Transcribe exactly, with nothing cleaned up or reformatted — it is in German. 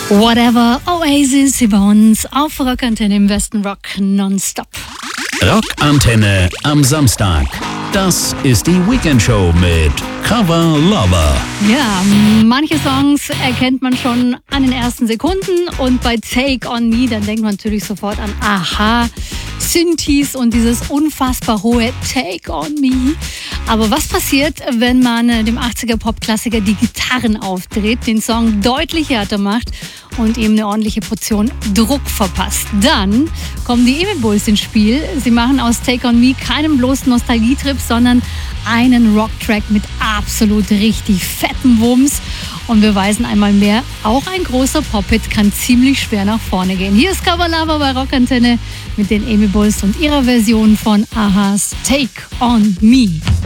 Whatever, Oasis bei uns auf Rockantenne im Westen Rock nonstop. Rockantenne am Samstag. Das ist die Weekendshow mit Cover Lover. Ja, manche Songs erkennt man schon an den ersten Sekunden und bei Take On Me, dann denkt man natürlich sofort an Aha, Synthes und dieses unfassbar hohe Take On Me. Aber was passiert, wenn man dem achtziger-Pop-Klassiker die Gitarren aufdreht, den Song deutlich härter macht und ihm eine ordentliche Portion Druck verpasst? Dann kommen die Amy Bulls ins Spiel. Sie machen aus Take On Me keinen bloßen Nostalgietrip, sondern einen Rocktrack mit absolut richtig fetten Wumms und beweisen einmal mehr, auch ein großer Pop-Hit kann ziemlich schwer nach vorne gehen. Hier ist Cover Lover bei Rockantenne mit den Amy Bulls und ihrer Version von Ahas Take On Me.